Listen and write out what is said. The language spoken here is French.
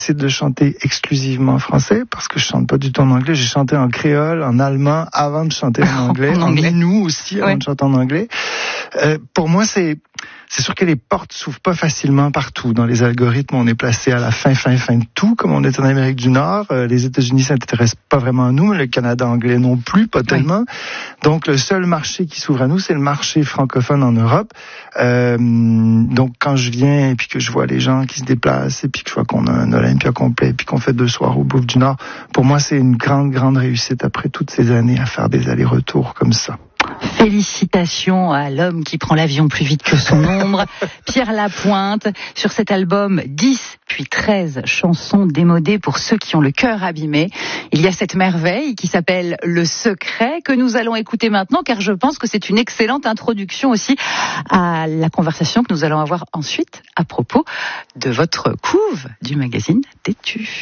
c'est de chanter exclusivement en français parce que je chante pas du tout en anglais. J'ai chanté en créole, en allemand avant de chanter en anglais. En inou aussi avant de chanter en anglais. Pour moi, c'est sûr que les portes s'ouvrent pas facilement partout. Dans les algorithmes, on est placé à la fin de tout, comme on est en Amérique du Nord. Les États-Unis s'intéressent pas vraiment à nous, le Canada anglais non plus, pas tellement. Donc, le seul marché qui s'ouvre à nous, c'est le marché francophone en Europe. Donc, quand je viens et puis que je vois les gens qui se déplacent et puis que je vois qu'on a un Olympia complet et puis qu'on fait 2 soirs au Bouffe du Nord, pour moi, c'est une grande réussite après toutes ces années à faire des allers-retours comme ça. Félicitations à l'homme qui prend l'avion plus vite que son ombre, Pierre Lapointe. Sur cet album, 10 puis 13 chansons démodées pour ceux qui ont le cœur abîmé. Il y a cette merveille qui s'appelle Le Secret que nous allons écouter maintenant car je pense que c'est une excellente introduction aussi à la conversation que nous allons avoir ensuite à propos de votre couve du magazine Tétu.